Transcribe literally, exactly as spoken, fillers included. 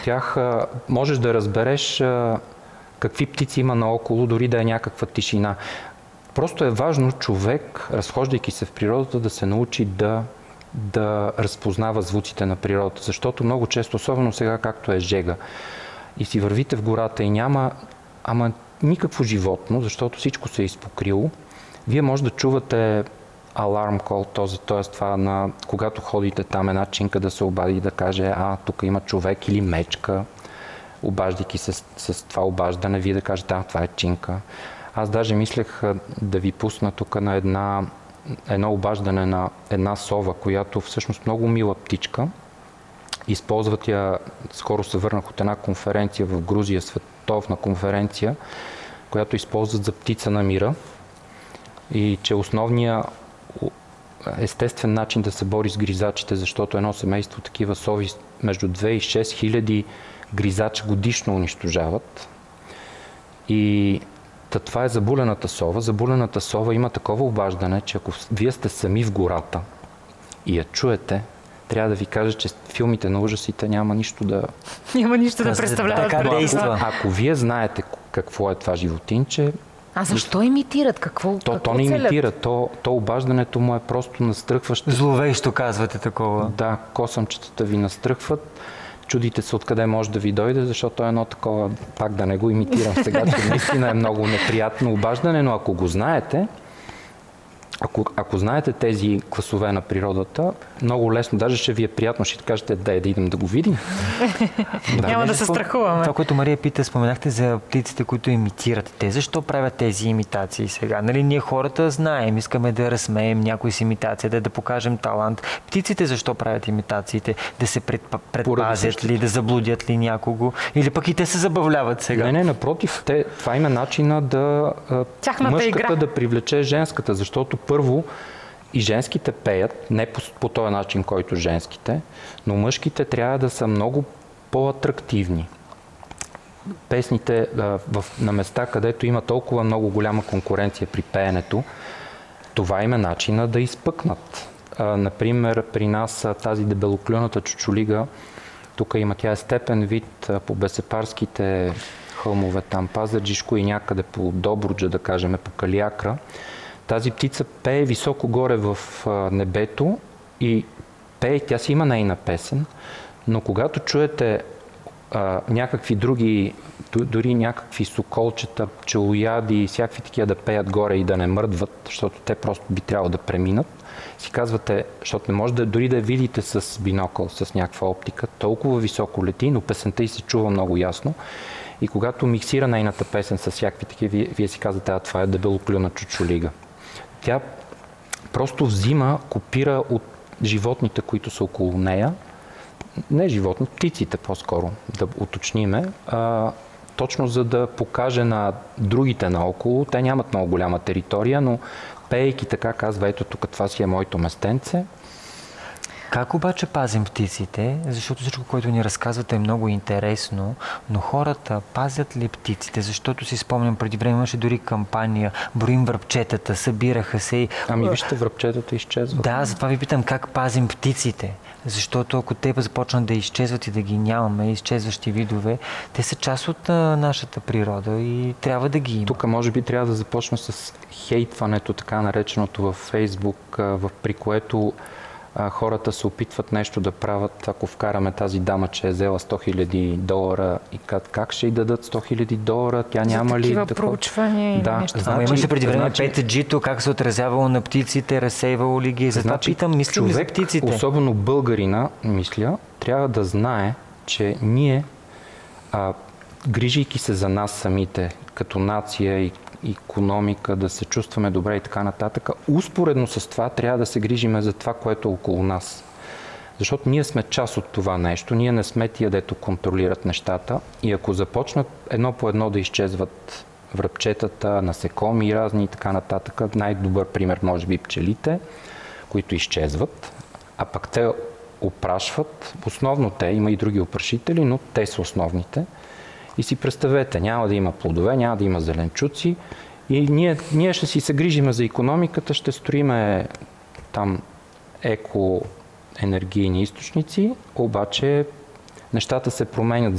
Тях а, можеш да разбереш а, какви птици има наоколо, дори да е някаква тишина. Просто е важно човек, разхождайки се в природата, да се научи да, да разпознава звуците на природата, защото много често, особено сега, както е жега, и си вървите в гората и няма ама никакво животно, защото всичко се е изпокрило, вие може да чувате аларм кол, т.е. това на когато ходите там една чинка да се обади и да каже, а, тук има човек или мечка, обаждайки се с, с това обаждане, вие да кажете, да, това е чинка. Аз даже мислех да ви пусна тук на една, едно обаждане на една сова, която всъщност много мила птичка. Използват я, скоро се върнах от една конференция в Грузия, световна конференция, която използват за птица на мира. И че основният естествен начин да се бори с гризачите, защото едно семейство такива сови между две и шест хиляди гризача годишно унищожават. И това е забулената сова. Забулената сова има такова обаждане, че ако вие сте сами в гората и я чуете, трябва да ви кажа, че филмите на ужасите няма нищо да... Няма нищо да представляват. Ако, ако вие знаете какво е това животинче... А защо имитират? Какво, то, какво то не целят? имитира. То, то обаждането му е просто настръхващо. Зловещо казвате такова. Да, косъмчетата ви настръхват. Чудите се откъде може да ви дойде, защото е едно такова, пак да не го имитирам сега, че наистина е много неприятно обаждане, но ако го знаете, ако, ако знаете тези класове на природата, много лесно, даже ще ви е приятно, ще кажете, да, да идем да го видим. Да. Няма да се страхуваме. Това, което Мария пита, споменахте за птиците, които имитират. Те защо правят тези имитации сега? Нали, ние хората знаем, искаме да разсмеем някой с имитация, да, да покажем талант. Птиците защо правят имитациите? Да се предпа, предпазят ли, да заблудят ли някого? Или пък и те се забавляват сега? Не, не, напротив, те, това има начина да Тяхната мъжката игра. да привлече женската, защото първо и женските пеят, не по, по този начин, който женските, но мъжките трябва да са много по-атрактивни. Песните а, в, на места, където има толкова много голяма конкуренция при пеенето, това им е начина да изпъкнат. А, например, при нас а, тази дебелоклюната чучулига, тук има тя е степен вид а, по бесепарските хълмове, там Пазарджишко и някъде по Добруджа, да кажем, по Калиакра. Тази птица пее високо горе в а, небето и пее, тя си има нейна песен, но когато чуете а, някакви други, дори някакви соколчета, пчелояди и всякакви такива да пеят горе и да не мърдват, защото те просто би трябвало да преминат, си казвате, защото не може да, дори да я видите с бинокъл, с някаква оптика, толкова високо лети, но песента й се чува много ясно. И когато миксира нейната песен с всякакви такива, вие, вие си казвате, а това е дебелоклюна чучулига. Тя просто взима, копира от животните, които са около нея, не животни, птиците по-скоро, да уточниме, а, точно за да покаже на другите наоколо. Те нямат много голяма територия, но пеейки така казва, ето тук това си е моето местенце. Как обаче пазим птиците? Защото всичко, което ни разказвате е много интересно, но хората пазят ли птиците? Защото си спомням, преди време имаше дори кампания, броим връбчетата, събираха се и... Ами вижте, връбчетата изчезват. Да, затова ви питам как пазим птиците. Защото ако те започнат да изчезват и да ги нямаме, изчезващи видове, те са част от а, нашата природа и трябва да ги има. Тук може би трябва да започна с хейтването, така нареченото във Фейсбук, в при което а, хората се опитват нещо да правят, ако вкараме тази дама, че е взела сто хиляди долара и как, как ще й дадат сто хиляди долара, тя няма ли... За такива да... проучвания и да, нещо. Значи, имаше преди време значи... пет джи-то, как се отразявало на птиците, разсейвало ли ги. Затова значи, питам, мислим ли за птиците? Особено българина, мисля, трябва да знае, че ние, а, грижейки се за нас самите, като нация и икономика, да се чувстваме добре и така нататък, успоредно с това трябва да се грижиме за това, което е около нас. Защото ние сме част от това нещо, ние не сме тия, дето контролират нещата и ако започнат едно по едно да изчезват връбчетата, насекоми и разни и така нататък, най-добър пример може би пчелите, които изчезват, а пък те опрашват, основно те, има и други опрашители, но те са основните. И си представете, няма да има плодове, няма да има зеленчуци и ние, ние ще си се грижиме за икономиката, ще строиме там еко енергийни източници, обаче нещата се променят